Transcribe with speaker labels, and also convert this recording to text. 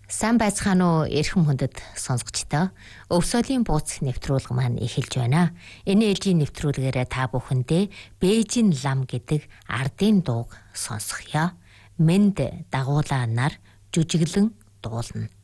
Speaker 1: Сайн байцгаана уу эрхэм хүндэт сонсогчдоо. Өвсөлийн бууц нэвтрүүлэг маань эхэлж байна. Энэ ээлжийн нэвтрүүлгээрээ та бүхэндээ Бээжин лам гэдэг ардын дууг сонсгоё. Мэнд дагуулаа нар жүжиглэн дуулна.